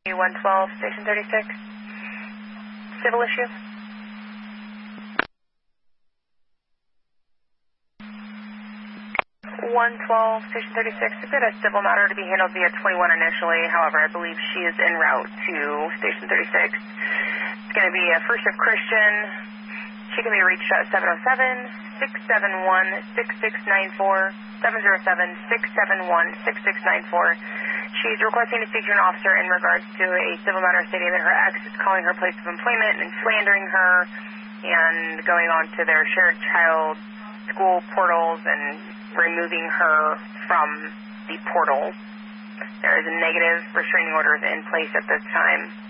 112, Station 36. Civil issue. 112, Station 36. We've got a civil matter to be handled via 21 initially. However, I believe she is en route to Station 36. It's going to be a First of Christian. She can be reached at 707-671-6694, 707-671-6694. She's requesting to speak to an officer in regards to a civil matter stating that her ex is calling her place of employment and slandering her and going on to their shared child school portals and removing her from the portal. There is a negative restraining order in place at this time.